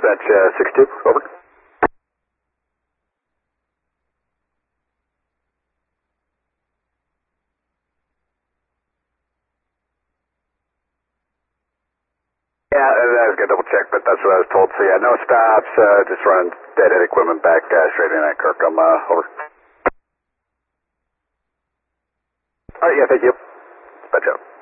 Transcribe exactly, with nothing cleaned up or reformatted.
dispatch uh, six two, over. Yeah, I was going to double check, but that's what I was told. So yeah, no stops, uh, just running deadhead equipment back uh, straight in at Kirkham, uh, over. All right, yeah, thank you. Dispatch out.